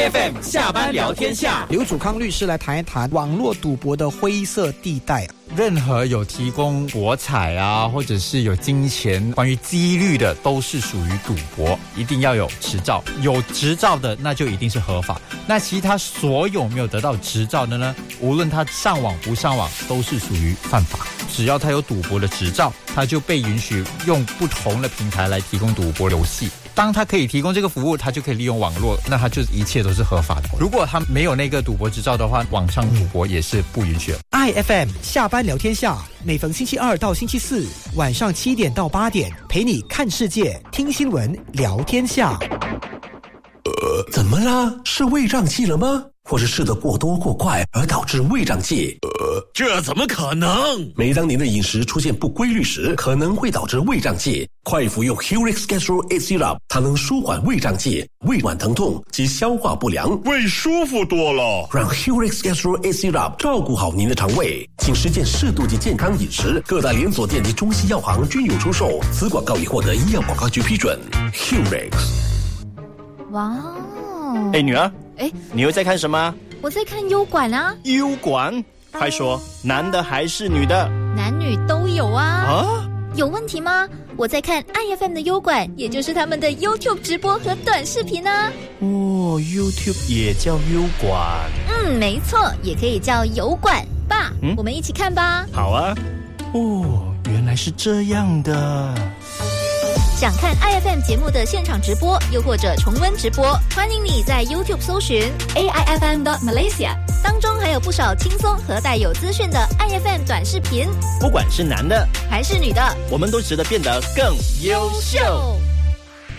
IFM 下班聊天下， 刘祖康律师来谈一谈网络赌博的灰色地带。 任何有提供博彩啊，或者是有金钱关于几率的，都是属于赌博，一定要有执照。有执照的那就一定是合法。那其他所有没有得到执照的呢，无论他上网不上网，都是属于犯法。只要他有赌博的执照，他就被允许用不同的平台来提供赌博游戏。当他可以提供这个服务，他就可以利用网络，那他就一切都是合法的。如果他没有那个赌博执照的话，网上赌博也是不允许的。 IFM 下班聊天下，每逢星期二到星期四晚上7点到8点，陪你看世界、听新闻、聊天下。 怎么啦？是胃胀气了吗？或是吃得过多过快而导致胃胀气？ 这怎么可能？ 每当您的饮食出现不规律时，可能会导致胃胀气。快服用 Helix Gastro A Syrup， 它能舒缓胃胀气、胃脘疼痛及消化不良， 胃舒服多了。 让 Helix Gastro A Syrup 照顾好您的肠胃，请实践适度及健康饮食。各大连锁店及中西药行均有出售。此广告已获得医药广告局批准。Helix。 哇哦！ 女儿，你又在看什么？ 我在看优管啊。 优管？快说，男的还是女的？ 男女都有啊。 啊？ 有问题吗？我在看 IFM 的优管，也就是他们的 YouTube 直播和短视频啊。 哦 ，YouTube 也叫优管？ 没错，也可以叫油管。爸，我们一起看吧。 好啊。哦，原来是这样的。 想看 IFM 节目的现场直播，又或者重温直播，欢迎你在 YouTube 搜寻 AIFM.Malaysia， 当中还有不少轻松和带有资讯的 IFM 短视频。 不管是男的还是女的， 我们都值得变得更优秀。